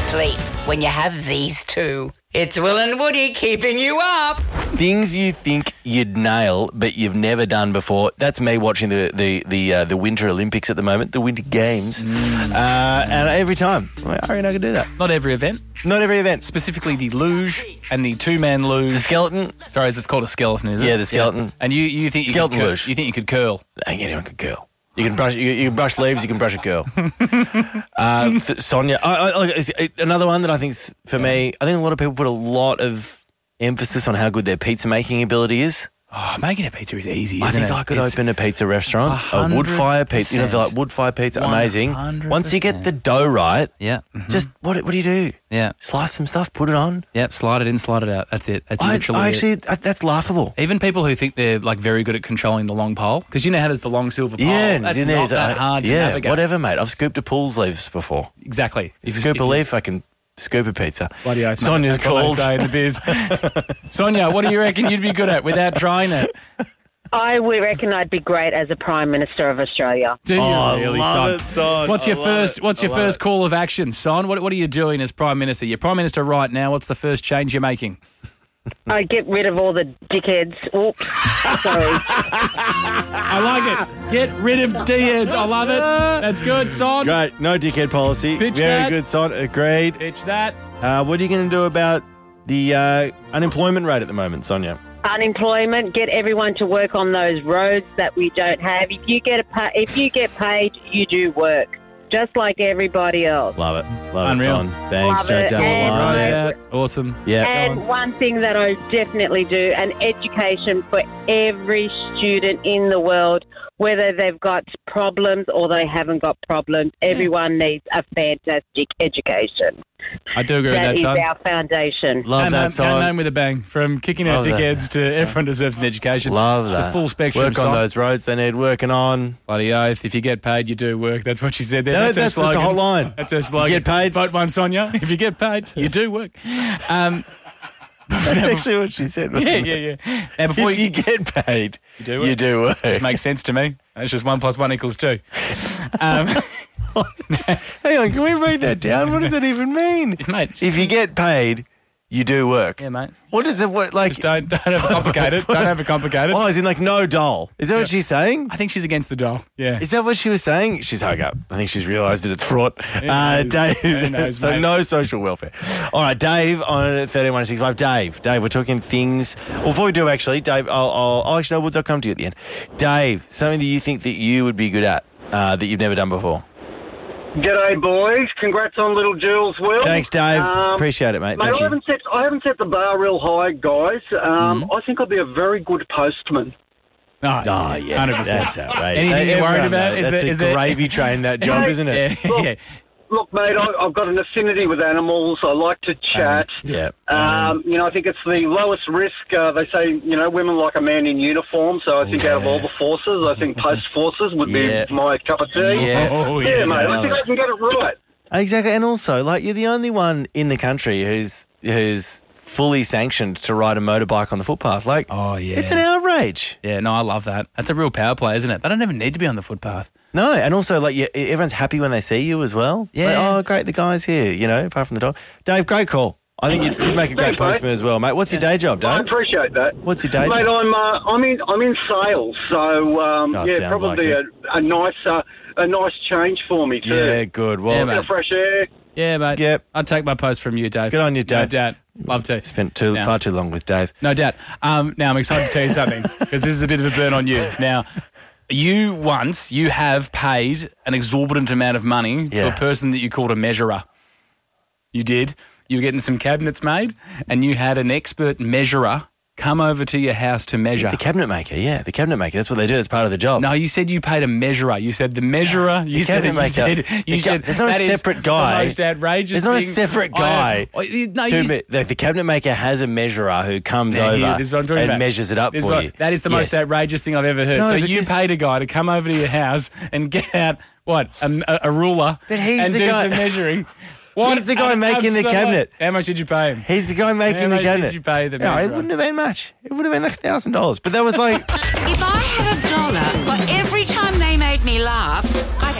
sleep when you have these two. It's Will and Woody keeping you up. Things you think you'd nail, but you've never done before. That's me watching the Winter Olympics at the moment, the Winter Games. And every time, I reckon I could do that. Not every event. Not every event. Specifically the luge and the two-man luge. The skeleton. Sorry, it's called a skeleton, is it? Yeah, the skeleton. Yeah. And you think skeleton you could luge. You think you could curl? I think anyone could curl. You can brush. You can brush leaves. You can brush a girl. Sonia, another one that I think for me, I think a lot of people put a lot of emphasis on how good their pizza making ability is. Oh, making a pizza is easy, isn't it? I think I could open a pizza restaurant, a wood fire pizza. You know, like wood fire pizza, amazing. 100%. Once you get the dough right, just what do you do? Yeah, slice some stuff, put it on. Yep, slide it in, slide it out. That's it. That's literally that's laughable. Even people who think they're like very good at controlling the long pole, because you know how there's the long silver pole. Yeah, that's not that hard to navigate. Whatever, mate. I've scooped a pool's leaves before. Exactly. You scoop a leaf, I can scoop a pizza. Bloody oath, Sonia's called. Say in the biz. Sonia, what do you reckon you'd be good at without trying it? I would reckon I'd be great as a Prime Minister of Australia. Do you really, love it, Son? What's your first call of action, Son? What are you doing as Prime Minister? You're Prime Minister right now. What's the first change you're making? I get rid of all the dickheads. Oops, sorry. I like it. Get rid of dickheads. I love it. That's good, Son. Great. No dickhead policy. Pitch Very that. good, Son. Agreed. Pitch that. What are you going to do about the unemployment rate at the moment, Sonia? Unemployment. Get everyone to work on those roads that we don't have. If you get paid, you do work, just like everybody else. Love it. Love Unreal. it, Son. Bang, Love straight it. down the line there. Awesome. Yeah. And one thing that I definitely do, an education for every student in the world, whether they've got problems or they haven't got problems. Everyone needs a fantastic education. I do agree with that, Son. That is our foundation. Love that, Son. Going home with a bang. From kicking out dickheads to everyone deserves an education. Love that. It's the full spectrum. Work on those roads they need working on. Bloody oath. If you get paid, you do work. That's what she said there. No, that's her slogan. the whole line. That's her slogan. You get paid. Vote one, Sonia. If you get paid, you do work. That's actually what she said. Wasn't it? Yeah. Now, before if you get paid, you do work. Which makes sense to me. That's just 1 + 1 = 2. Hang on, can we read that down? What does that even mean? Mate, if you get paid, you do work. Yeah, mate. What is it? What, like? Just don't overcomplicate it. Don't overcomplicate it. Oh, as in like no doll. Is that what she's saying? I think she's against the doll. Yeah. Is that what she was saying? She's hung up. I think she's realised that it's fraught. knows? Dave. Who knows, so mate? no social welfare. All right, Dave on 13-165. Dave, we're talking things. Well, before we do, actually, Dave, I'll actually, Woods, I'll come to you at the end. Dave, something that you think that you would be good at that you've never done before. G'day, boys. Congrats on little Jules, Will. Thanks, Dave. Appreciate it, mate. Mate, Thank I you. haven't set the bar real high, guys. I think I'd be a very good postman. Oh, yeah. 100%. That's outrageous. Anything you're worried about? That's a gravy train, that job, isn't it? Yeah. Look, mate, I've got an affinity with animals. I like to chat. Yeah. I think it's the lowest risk. They say, women like a man in uniform. So I think out of all the forces, I think post forces would be my cup of tea. Yeah. Yeah, mate. I think I can get it right. Exactly. And also, like, you're the only one in the country who's fully sanctioned to ride a motorbike on the footpath. Like, it's an outrage. Yeah, no, I love that. That's a real power play, isn't it? They don't even need to be on the footpath. No, and also, like, everyone's happy when they see you as well. Yeah. Like, oh, great, the guy's here, apart from the dog. Dave, great call. I think you'd make a great postman as well, mate. What's your day job, Dave? I appreciate that. What's your day mate, job? I'm in sales, so sounds probably like a nice change for me too. Yeah, good. Well, mate. Bit of fresh air. Yeah, mate. Yep. I'd take my post from you, Dave. Good on you, Dave. No doubt. Love to. Spent far too long with Dave. No doubt. Now, I'm excited to tell you something, because this is a bit of a burn on you. Now, you have paid an exorbitant amount of money to a person that you called a measurer. You did. You were getting some cabinets made, and you had an expert measurer come over to your house to measure. The cabinet maker, the cabinet maker. That's what they do. That's part of the job. No, you said you paid a measurer. You said the measurer. You said There's not a separate guy. The most outrageous There's not a thing. separate guy. The cabinet maker has a measurer who comes over this is what I'm talking and about. measures it up for you. That is the most outrageous thing I've ever heard. No, so because you paid a guy to come over to your house and get out, a ruler and do some measuring. He's the guy making the cabinet. How much did you pay him? He's the guy making the cabinet. How much did you pay the measurer? It wouldn't have been much. It would have been like $1,000. But that was like... If I had $1 for every time they made me laugh, I'd have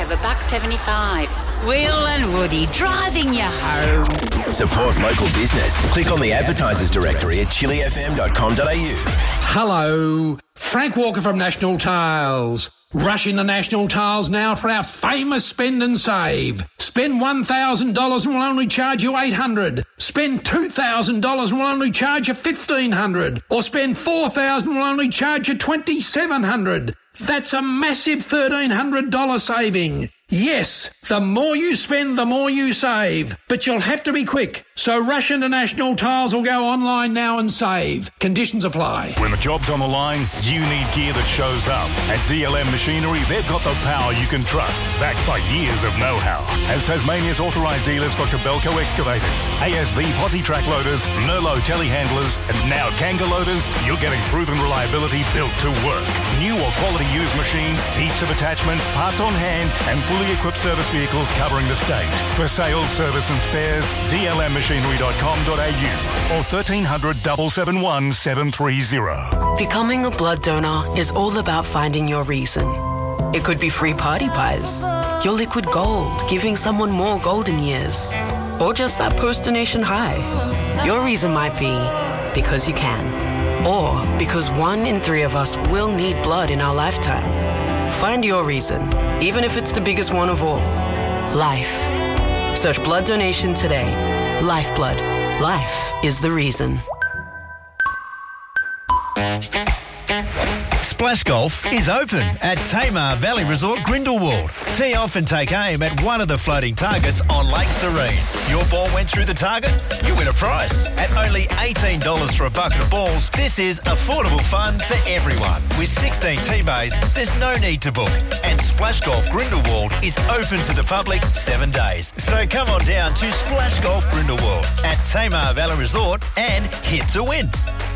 over $1.75. Will and Woody driving you home. Support local business. Click on the advertisers directory at chilifm.com.au. Hello, Frank Walker from National Tiles. Rush into National Tiles now for our famous spend and save. Spend $1,000 and we'll only charge you $800. Spend $2,000 and we'll only charge you $1,500. Or spend $4,000 and we'll only charge you $2,700. That's a massive $1,300 saving. Yes, the more you spend, the more you save. But you'll have to be quick. So rush into National Tiles or go online now and save. Conditions apply. When the job's on the line, you need gear that shows up. At DLM Machinery, they've got the power you can trust, backed by years of know-how. As Tasmania's authorised dealers for Kobelco excavators, ASV posi track loaders, Merlot telehandlers, and now Kanga loaders, you're getting proven reliability built to work. New or quality used machines, heaps of attachments, parts on hand, and fully equipped service vehicles covering the state. For sales, service and spares, dlmmachinery.com.au or 1300 771 730. Becoming a blood donor is all about finding your reason. It could be free party pies, your liquid gold, giving someone more golden years, or just that post-donation high. Your reason might be because you can, or because 1 in 3 of us will need blood in our lifetime. Find your reason, even if it's the biggest one of all. Life. Search blood donation today. Lifeblood. Life is the reason. Splash Golf is open at Tamar Valley Resort Grindelwald. Tee off and take aim at one of the floating targets on Lake Serene. Your ball went through the target, you win a prize. At only $18 for a bucket of balls, this is affordable fun for everyone. With 16 tee bays, there's no need to book. And Splash Golf Grindelwald is open to the public 7 days. So come on down to Splash Golf Grindelwald at Tamar Valley Resort and hit to win.